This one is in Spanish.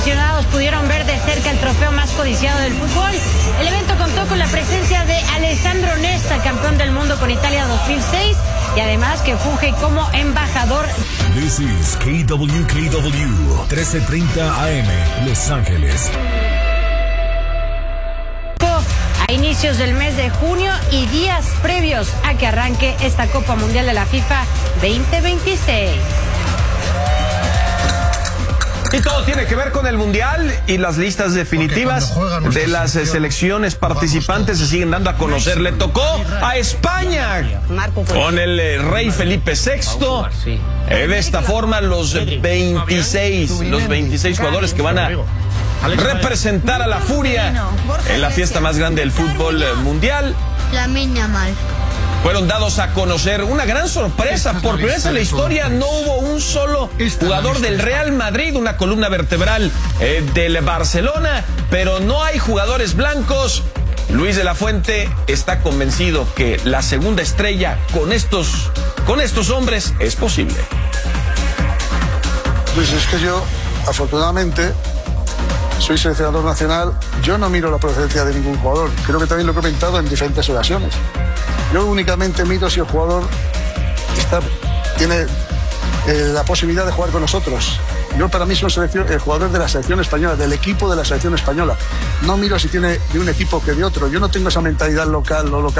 aficionados pudieron ver de cerca el trofeo más codiciado del fútbol. El evento contó con la presencia de Alessandro Nesta, campeón del mundo con Italia 2006, y además que funge como embajador. This is KWKW 1330 AM, Los Ángeles. A inicios del mes de junio y días previos a que arranque esta Copa Mundial de la FIFA 2026. Y todo tiene que ver con el Mundial y las listas definitivas de las selecciones participantes se siguen dando a conocer. Le tocó a España con el rey Felipe VI. De esta forma los 26 jugadores que van a representar a la Furia en la fiesta más grande del fútbol mundial. Lamine Yamal. Fueron dados a conocer una gran sorpresa. Por primera vez en la historia no hubo un solo jugador del Real Madrid, una columna vertebral del Barcelona, pero no hay jugadores blancos. Luis de la Fuente está convencido que la segunda estrella con estos hombres es posible. Pues es que yo, afortunadamente, soy seleccionador nacional. Yo no miro la procedencia de ningún jugador. Creo que también lo he comentado en diferentes ocasiones. Yo únicamente miro si el jugador tiene la posibilidad de jugar con nosotros. Yo, para mí, soy el jugador de la selección española, del equipo de la selección española. No miro si tiene de un equipo que de otro. Yo no tengo esa mentalidad local o local.